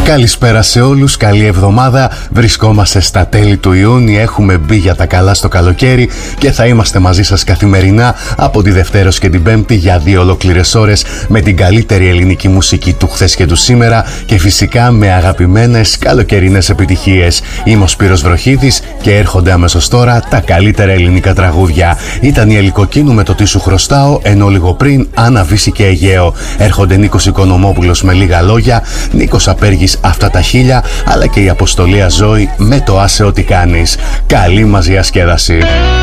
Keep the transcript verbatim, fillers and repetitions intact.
Καλησπέρα σε όλους, καλή εβδομάδα. Βρισκόμαστε στα τέλη του Ιούνιου, έχουμε μπει για τα καλά στο καλοκαίρι και θα είμαστε μαζί σας καθημερινά από τη Δευτέρα και την Πέμπτη για δύο ολόκληρες ώρες με την καλύτερη ελληνική μουσική του χθες και του σήμερα και φυσικά με αγαπημένες καλοκαιρινές επιτυχίες. Είμαι ο Σπύρος Βροχίδης και έρχονται αμέσως τώρα τα καλύτερα ελληνικά τραγούδια. Ήταν η Ελικοκίνου με το «Τι σου χρωστάω», ενώ λίγο πριν Άννα Βύση και Αιγαίο. Έρχονται Νίκος Οικονομόπουλος με «Λίγα λόγια», Νίκος Απέργης «Αυτά τα χίλια», αλλά και η Αποστολία Ζώη με το «Άσε ό,τι κάνεις». Καλή μας διασκέδαση.